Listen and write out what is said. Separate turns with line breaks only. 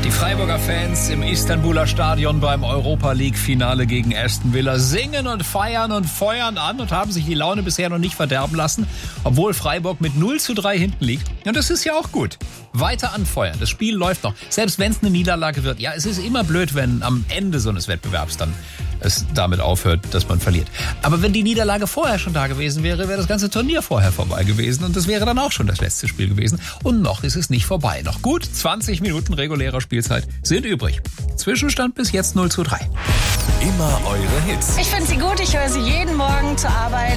Die Freiburger Fans im Istanbuler Stadion beim Europa-League-Finale gegen Aston Villa singen und feiern und feuern an und haben sich die Laune bisher noch nicht verderben lassen, obwohl Freiburg mit 0:3 hinten liegt. Und das ist ja auch gut. Weiter anfeuern, das Spiel läuft noch, selbst wenn es eine Niederlage wird. Ja, es ist immer blöd, wenn am Ende so eines Wettbewerbs dann es damit aufhört, dass man verliert. Aber wenn die Niederlage vorher schon da gewesen wäre, wäre das ganze Turnier vorher vorbei gewesen und das wäre dann auch schon das letzte Spiel gewesen. Und noch ist es nicht vorbei. Noch gut 20 Minuten regulärer Spielzeit sind übrig. Zwischenstand bis jetzt 0:3.
Immer eure Hits.
Ich finde sie gut, ich höre sie jeden Morgen zur Arbeit.